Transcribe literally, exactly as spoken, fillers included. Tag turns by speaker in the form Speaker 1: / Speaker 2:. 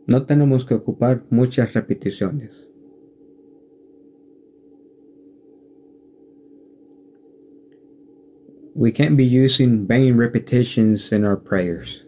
Speaker 1: No tenemos que ocupar muchas repeticiones. We can't be using vain repetitions in our prayers.